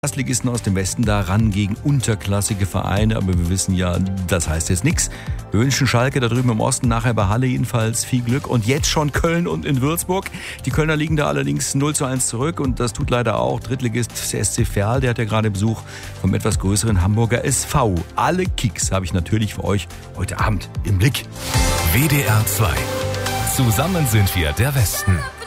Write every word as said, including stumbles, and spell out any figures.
Erstligisten aus dem Westen da ran gegen unterklassige Vereine, aber wir wissen ja, das heißt jetzt nichts. Wir wünschen Schalke da drüben im Osten nachher bei Halle jedenfalls viel Glück und jetzt schon Köln und in Würzburg. Die Kölner liegen da allerdings null zu eins zurück und das tut leider auch Drittligist der S C Verl, der hat ja gerade Besuch vom etwas größeren Hamburger S V. Alle Kicks habe ich natürlich für euch heute Abend im Blick. W D R zwei. Zusammen sind wir der Westen.